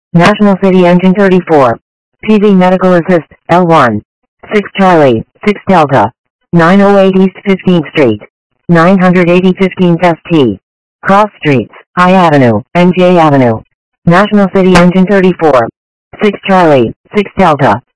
National City Engine 34. PV Medical Assist, L1. 6 Charlie, 6 Delta. 908 East 15th Street. 980 15th ST. Cross Streets, I Avenue, NJ Avenue. National City Engine 34. 6 Charlie, 6 Delta.